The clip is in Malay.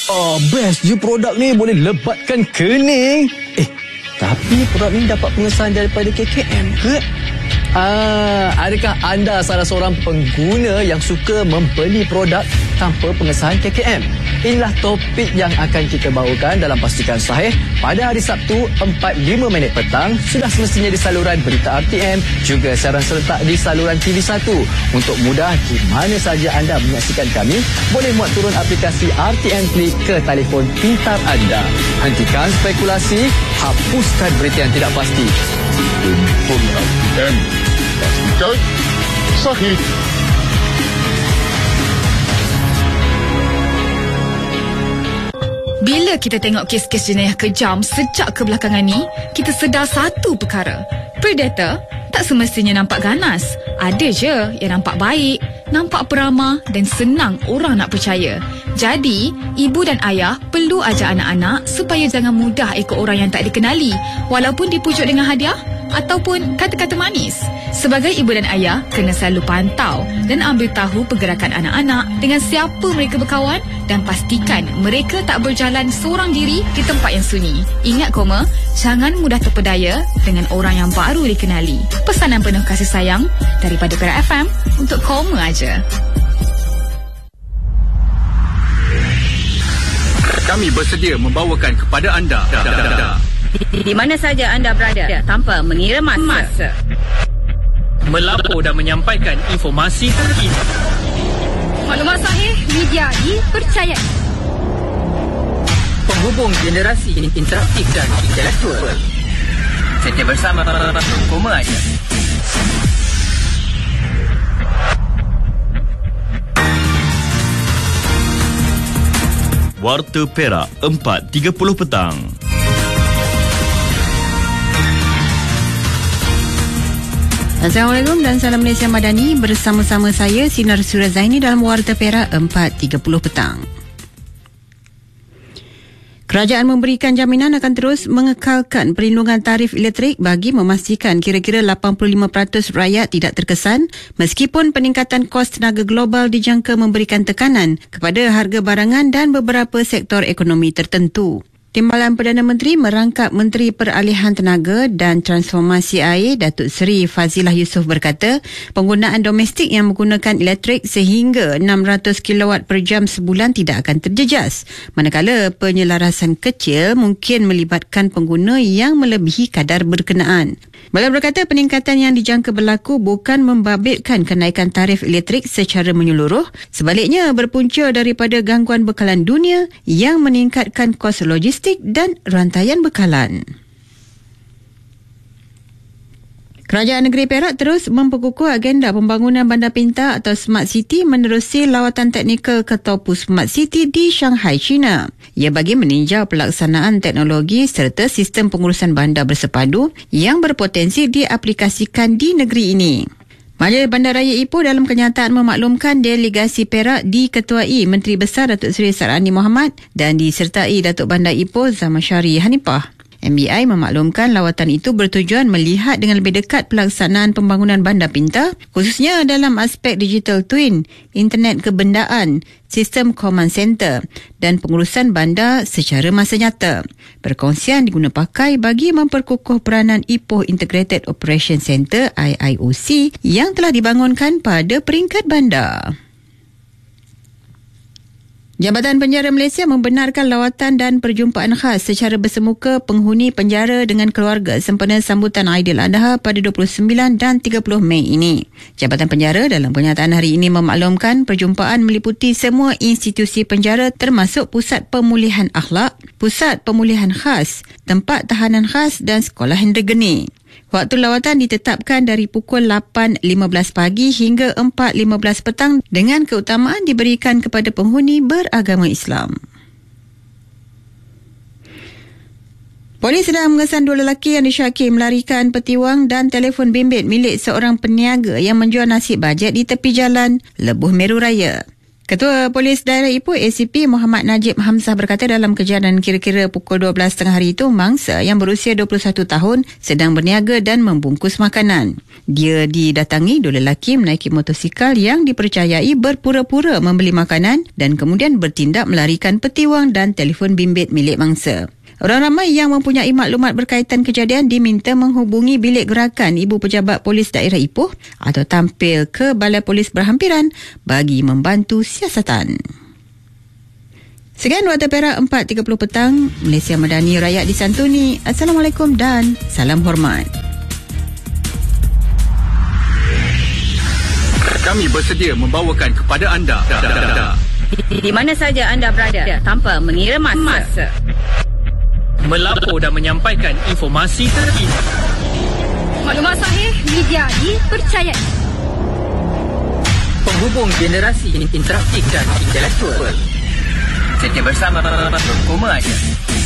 Best je produk ni, boleh lebatkan kening. Tapi produk ni dapat pengesahan daripada KKM ke? Adakah anda salah seorang pengguna yang suka membeli produk tanpa pengesahan KKM? Inilah topik yang akan kita bawakan dalam Pastikan Sahih pada hari Sabtu 4.05 petang, sudah semestinya di saluran berita RTM, juga siaran serentak di saluran TV1. Untuk mudah di mana saja anda menyaksikan kami, boleh muat turun aplikasi RTM Klik ke telefon pintar anda. Hentikan spekulasi, hapuskan berita yang tidak pasti. Telefon RTM, Pastikan Sahih. Bila kita tengok kes-kes jenayah kejam sejak kebelakangan ni, kita sedar satu perkara. Predator tak semestinya nampak ganas. Ada je yang nampak baik, nampak peramah dan senang orang nak percaya. Jadi, ibu dan ayah perlu ajar anak-anak supaya jangan mudah ikut orang yang tak dikenali, walaupun dipujuk dengan hadiah ataupun kata-kata manis. Sebagai ibu dan ayah, kena selalu pantau dan ambil tahu pergerakan anak-anak, dengan siapa mereka berkawan, dan pastikan mereka tak berjalan seorang diri di tempat yang sunyi. Ingat koma, jangan mudah terpedaya dengan orang yang baru dikenali. Pesanan penuh kasih sayang daripada Perak FM untuk koma aja. Kami bersedia membawakan kepada anda di mana saja anda berada tanpa mengira masa. Melapor dan menyampaikan informasi terkini. Maklumat sahih, media dipercayai. Penghubung generasi interaktif dan intelektual. Setia bersama Koma aja. Warta Perak 4.30 petang. Assalamualaikum dan salam Malaysia Madani. Bersama-sama saya Sinar Surah Zaini dalam Warta Perak 4.30 petang. Kerajaan memberikan jaminan akan terus mengekalkan perlindungan tarif elektrik bagi memastikan kira-kira 85% rakyat tidak terkesan meskipun peningkatan kos tenaga global dijangka memberikan tekanan kepada harga barangan dan beberapa sektor ekonomi tertentu. Timbalan Perdana Menteri merangkap Menteri Peralihan Tenaga dan Transformasi Air Datuk Seri Fazilah Yusof berkata, penggunaan domestik yang menggunakan elektrik sehingga 600 kW per jam sebulan tidak akan terjejas, manakala penyelarasan kecil mungkin melibatkan pengguna yang melebihi kadar berkenaan. Beliau berkata peningkatan yang dijangka berlaku bukan membabitkan kenaikan tarif elektrik secara menyeluruh, sebaliknya berpunca daripada gangguan bekalan dunia yang meningkatkan kos logistik dan rantaian bekalan. Kerajaan Negeri Perak terus memperkukuh agenda pembangunan bandar pintar atau Smart City menerusi lawatan teknikal Ketua Smart City di Shanghai, China. Ia bagi meninjau pelaksanaan teknologi serta sistem pengurusan bandar bersepadu yang berpotensi diaplikasikan di negeri ini. Majlis Bandaraya Ipoh dalam kenyataan memaklumkan delegasi Perak diketuai Menteri Besar Datuk Seri Sarani Mohamad dan disertai Datuk Bandar Ipoh Zamasyari Hanifah. MBI memaklumkan lawatan itu bertujuan melihat dengan lebih dekat pelaksanaan pembangunan bandar pintar, khususnya dalam aspek digital twin, internet kebendaan, sistem command center dan pengurusan bandar secara masa nyata. Perkongsian diguna pakai bagi memperkukuh peranan Ipoh Integrated Operation Center IIOC yang telah dibangunkan pada peringkat bandar. Jabatan Penjara Malaysia membenarkan lawatan dan perjumpaan khas secara bersemuka penghuni penjara dengan keluarga sempena sambutan Aidiladha pada 29 dan 30 Mei ini. Jabatan Penjara dalam pernyataan hari ini memaklumkan perjumpaan meliputi semua institusi penjara termasuk Pusat Pemulihan Akhlak, Pusat Pemulihan Khas, Tempat Tahanan Khas dan Sekolah Hendra Geni. Waktu lawatan ditetapkan dari pukul 8.15 pagi hingga 4.15 petang dengan keutamaan diberikan kepada penghuni beragama Islam. Polis sedang mengesan 2 lelaki yang disyaki melarikan peti wang dan telefon bimbit milik seorang peniaga yang menjual nasi bajet di tepi jalan Lebuh Meru Raya. Ketua Polis Daerah Ipoh ACP Muhammad Najib Hamzah berkata dalam kejadian kira-kira pukul 12.30 hari itu, mangsa yang berusia 21 tahun sedang berniaga dan membungkus makanan. Dia didatangi dua lelaki menaiki motosikal yang dipercayai berpura-pura membeli makanan dan kemudian bertindak melarikan peti wang dan telefon bimbit milik mangsa. Orang ramai yang mempunyai maklumat berkaitan kejadian diminta menghubungi bilik gerakan Ibu Pejabat Polis Daerah Ipoh atau tampil ke Balai Polis berhampiran bagi membantu siasatan. Sekian waktu Perak 4.30 petang, Malaysia Madani Rakyat disantuni. Assalamualaikum dan salam hormat. Kami bersedia membawakan kepada anda Di mana saja anda berada tanpa mengira masa. melapor dan menyampaikan informasi terkini. Maklumat sahih, media dipercayai. Penghubung generasi interaktif dan intelektual. Setia bersama Koma Aja.